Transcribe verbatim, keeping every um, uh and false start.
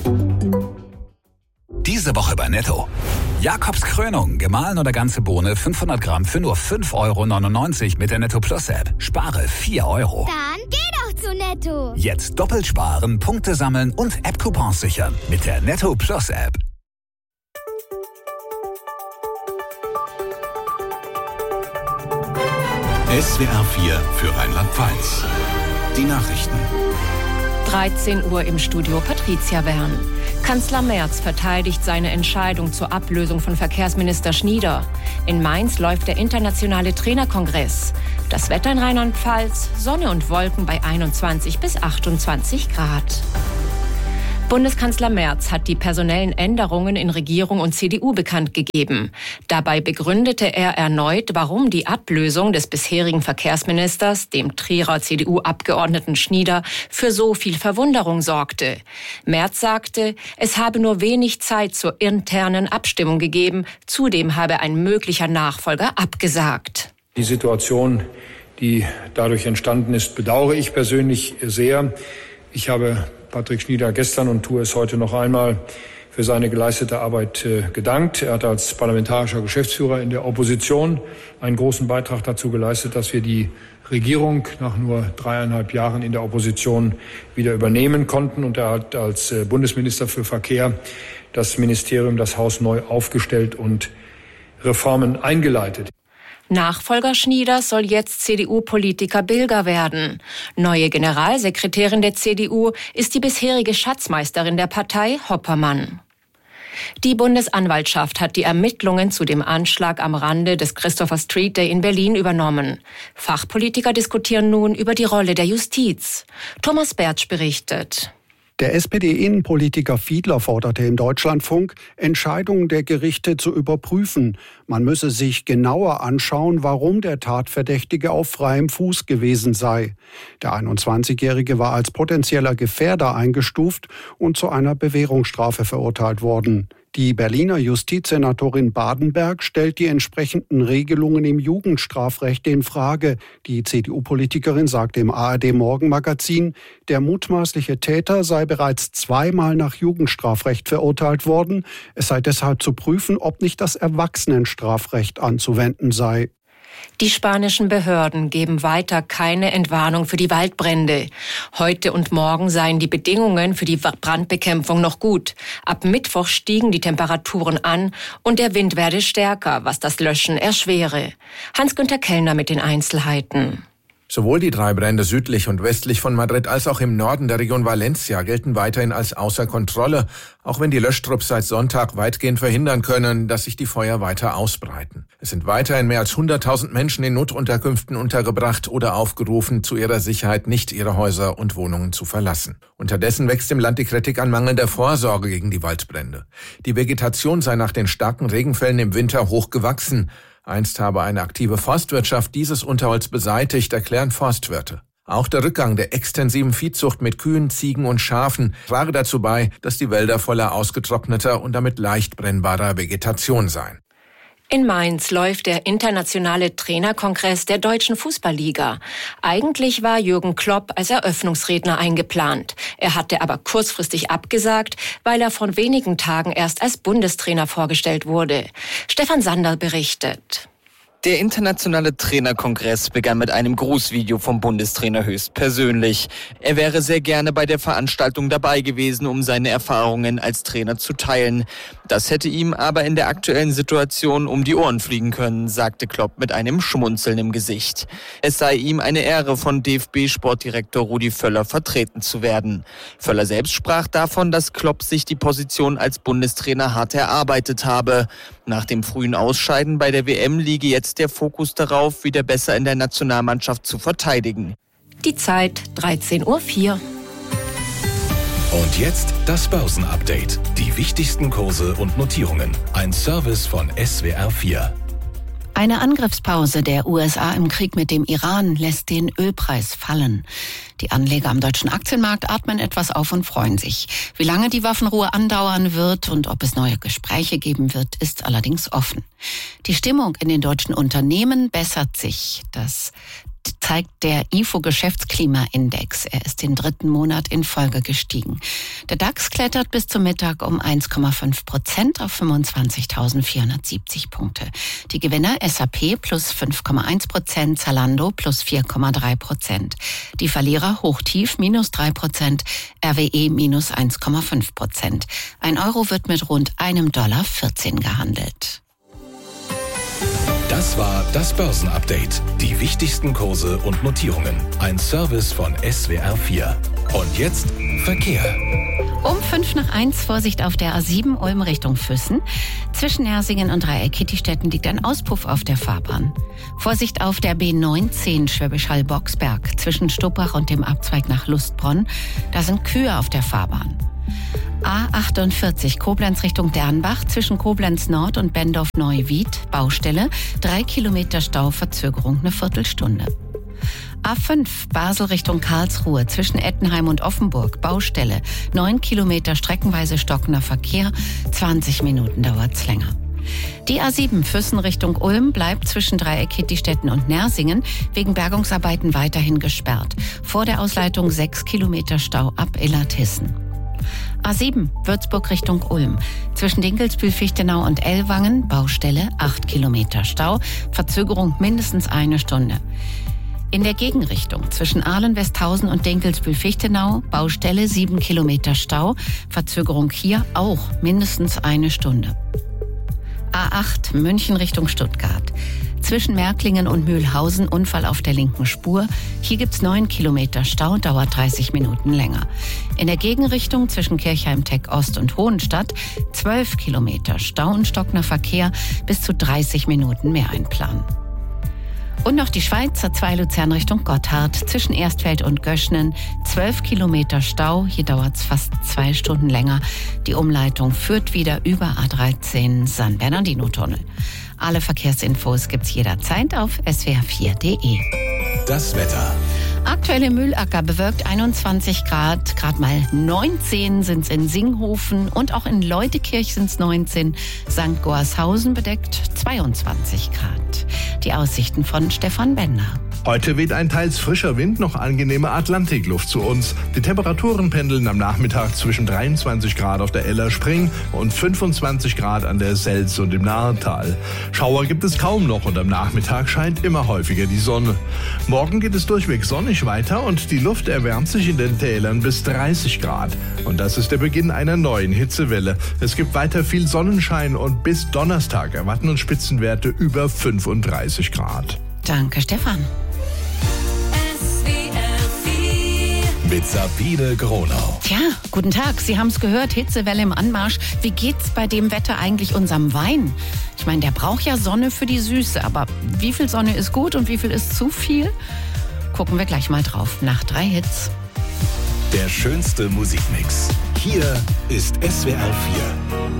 Diese Woche bei Netto. Jakobs Krönung, gemahlen oder ganze Bohne, fünfhundert Gramm für nur fünf Euro neunundneunzig mit der Netto Plus App. Spare vier Euro. Dann geh doch zu Netto. Jetzt doppelt sparen, Punkte sammeln und App-Coupons sichern mit der Netto Plus App. S W R vier für Rheinland-Pfalz. Die Nachrichten. dreizehn Uhr im Studio Patricia Wern. Kanzler Merz verteidigt seine Entscheidung zur Ablösung von Verkehrsminister Schnieder. In Mainz läuft der internationale Trainerkongress. Das Wetter in Rheinland-Pfalz, Sonne und Wolken bei einundzwanzig bis achtundzwanzig Grad. Bundeskanzler Merz hat die personellen Änderungen in Regierung und C D U bekannt gegeben. Dabei begründete er erneut, warum die Ablösung des bisherigen Verkehrsministers, dem Trierer C D U-Abgeordneten Schnieder, für so viel Verwunderung sorgte. Merz sagte, es habe nur wenig Zeit zur internen Abstimmung gegeben. Zudem habe ein möglicher Nachfolger abgesagt. Die Situation, die dadurch entstanden ist, bedauere ich persönlich sehr. Ich habe Patrick Schnieder gestern und tue es heute noch einmal für seine geleistete Arbeit äh, gedankt. Er hat als parlamentarischer Geschäftsführer in der Opposition einen großen Beitrag dazu geleistet, dass wir die Regierung nach nur dreieinhalb Jahren in der Opposition wieder übernehmen konnten. Und er hat als äh, Bundesminister für Verkehr das Ministerium, das Haus neu aufgestellt und Reformen eingeleitet. Nachfolger Schnieders soll jetzt C D U-Politiker Bilger werden. Neue Generalsekretärin der C D U ist die bisherige Schatzmeisterin der Partei, Hoppermann. Die Bundesanwaltschaft hat die Ermittlungen zu dem Anschlag am Rande des Christopher Street Day in Berlin übernommen. Fachpolitiker diskutieren nun über die Rolle der Justiz. Thomas Bertsch berichtet. Der S P D-Innenpolitiker Fiedler forderte im Deutschlandfunk, Entscheidungen der Gerichte zu überprüfen. Man müsse sich genauer anschauen, warum der Tatverdächtige auf freiem Fuß gewesen sei. Der einundzwanzigjährige war als potenzieller Gefährder eingestuft und zu einer Bewährungsstrafe verurteilt worden. Die Berliner Justizsenatorin Badenberg stellt die entsprechenden Regelungen im Jugendstrafrecht in Frage. Die C D U-Politikerin sagte im A R D-Morgenmagazin, der mutmaßliche Täter sei bereits zweimal nach Jugendstrafrecht verurteilt worden. Es sei deshalb zu prüfen, ob nicht das Erwachsenenstrafrecht anzuwenden sei. Die spanischen Behörden geben weiter keine Entwarnung für die Waldbrände. Heute und morgen seien die Bedingungen für die Brandbekämpfung noch gut. Ab Mittwoch stiegen die Temperaturen an und der Wind werde stärker, was das Löschen erschwere. Hans-Günter Kellner mit den Einzelheiten. Sowohl die drei Brände südlich und westlich von Madrid als auch im Norden der Region Valencia gelten weiterhin als außer Kontrolle, auch wenn die Löschtrupps seit Sonntag weitgehend verhindern können, dass sich die Feuer weiter ausbreiten. Es sind weiterhin mehr als hunderttausend Menschen in Notunterkünften untergebracht oder aufgerufen, zu ihrer Sicherheit nicht ihre Häuser und Wohnungen zu verlassen. Unterdessen wächst im Land die Kritik an mangelnder Vorsorge gegen die Waldbrände. Die Vegetation sei nach den starken Regenfällen im Winter hoch gewachsen. Einst habe eine aktive Forstwirtschaft dieses Unterholz beseitigt, erklären Forstwirte. Auch der Rückgang der extensiven Viehzucht mit Kühen, Ziegen und Schafen trage dazu bei, dass die Wälder voller ausgetrockneter und damit leicht brennbarer Vegetation seien. In Mainz läuft der internationale Trainerkongress der Deutschen Fußballliga. Eigentlich war Jürgen Klopp als Eröffnungsredner eingeplant. Er hatte aber kurzfristig abgesagt, weil er vor wenigen Tagen erst als Bundestrainer vorgestellt wurde. Stefan Sander berichtet. Der internationale Trainerkongress begann mit einem Grußvideo vom Bundestrainer höchstpersönlich. Er wäre sehr gerne bei der Veranstaltung dabei gewesen, um seine Erfahrungen als Trainer zu teilen. Das hätte ihm aber in der aktuellen Situation um die Ohren fliegen können, sagte Klopp mit einem Schmunzeln im Gesicht. Es sei ihm eine Ehre, von D F B-Sportdirektor Rudi Völler vertreten zu werden. Völler selbst sprach davon, dass Klopp sich die Position als Bundestrainer hart erarbeitet habe. Nach dem frühen Ausscheiden bei der W M liege jetzt der Fokus darauf, wieder besser in der Nationalmannschaft zu verteidigen. Die Zeit dreizehn Uhr vier. Und jetzt das Börsenupdate. Die wichtigsten Kurse und Notierungen. Ein Service von S W R vier. Eine Angriffspause der U S A im Krieg mit dem Iran lässt den Ölpreis fallen. Die Anleger am deutschen Aktienmarkt atmen etwas auf und freuen sich. Wie lange die Waffenruhe andauern wird und ob es neue Gespräche geben wird, ist allerdings offen. Die Stimmung in den deutschen Unternehmen bessert sich. Das zeigt der I F O-Geschäftsklimaindex. Er ist den dritten Monat in Folge gestiegen. Der DAX klettert bis zum Mittag um eins Komma fünf Prozent auf fünfundzwanzigtausendvierhundertsiebzig Punkte. Die Gewinner S A P plus fünf Komma eins Prozent, Zalando plus vier Komma drei Prozent. Die Verlierer Hochtief minus drei Prozent, R W E minus eins Komma fünf Prozent. Ein Euro wird mit rund einem Dollar vierzehn gehandelt. Das war das Börsenupdate. Die wichtigsten Kurse und Notierungen. Ein Service von S W R vier. Und jetzt Verkehr. Um fünf nach eins Vorsicht auf der A sieben Ulm Richtung Füssen. Zwischen Nersingen und Dreieck-Kittistetten liegt ein Auspuff auf der Fahrbahn. Vorsicht auf der B neunzehn Schwäbisch Hall-Boxberg zwischen Stuppach und dem Abzweig nach Lustbronn. Da sind Kühe auf der Fahrbahn. A achtundvierzig Koblenz Richtung Dernbach zwischen Koblenz Nord und Bendorf-Neuwied, Baustelle, drei Kilometer Stau, Verzögerung eine Viertelstunde. A fünf Basel Richtung Karlsruhe zwischen Ettenheim und Offenburg, Baustelle, neun Kilometer streckenweise stockender Verkehr, zwanzig Minuten dauert's länger. Die A sieben Füssen Richtung Ulm bleibt zwischen Dreieck-Kittistetten und Nersingen wegen Bergungsarbeiten weiterhin gesperrt. Vor der Ausleitung sechs Kilometer Stau ab Illertissen. A sieben Würzburg Richtung Ulm. Zwischen Dinkelsbühl-Fichtenau und Ellwangen, Baustelle, acht Kilometer Stau, Verzögerung mindestens eine Stunde. In der Gegenrichtung zwischen Ahlen-Westhausen und Dinkelsbühl-Fichtenau, Baustelle, sieben Kilometer Stau, Verzögerung hier auch mindestens eine Stunde. A acht München Richtung Stuttgart. Zwischen Märklingen und Mühlhausen Unfall auf der linken Spur. Hier gibt's neun Kilometer Stau, dauert dreißig Minuten länger. In der Gegenrichtung zwischen Kirchheim-Tech Ost und Hohenstadt zwölf Kilometer Stau und stockender Verkehr, bis zu dreißig Minuten mehr einplanen. Und noch die Schweizer zwei Luzern Richtung Gotthard zwischen Erstfeld und Göschnen. zwölf Kilometer Stau, hier dauert's fast zwei Stunden länger. Die Umleitung führt wieder über A dreizehn San Bernardino-Tunnel. Alle Verkehrsinfos gibt's jederzeit auf S W R vier Punkt de. Das Wetter. Aktuell im Mühlacker bewölkt einundzwanzig Grad, gerade mal neunzehn sind's in Singhofen und auch in Leutekirch sind's neunzehn. Sankt Goarshausen bedeckt zweiundzwanzig Grad. Die Aussichten von Stefan Bender. Heute weht ein teils frischer Wind, noch angenehme Atlantikluft zu uns. Die Temperaturen pendeln am Nachmittag zwischen dreiundzwanzig Grad auf der Ellerspring und fünfundzwanzig Grad an der Selz und im Nahental. Schauer gibt es kaum noch und am Nachmittag scheint immer häufiger die Sonne. Morgen geht es durchweg sonnig weiter und die Luft erwärmt sich in den Tälern bis dreißig Grad. Und das ist der Beginn einer neuen Hitzewelle. Es gibt weiter viel Sonnenschein und bis Donnerstag erwarten uns Spitzenwerte über fünfunddreißig Grad. Danke, Stefan. Mit Sabine Gronau. Tja, guten Tag. Sie haben es gehört, Hitzewelle im Anmarsch. Wie geht's bei dem Wetter eigentlich unserem Wein? Ich meine, der braucht ja Sonne für die Süße. Aber wie viel Sonne ist gut und wie viel ist zu viel? Gucken wir gleich mal drauf. Nach drei Hits. Der schönste Musikmix. Hier ist S W R vier.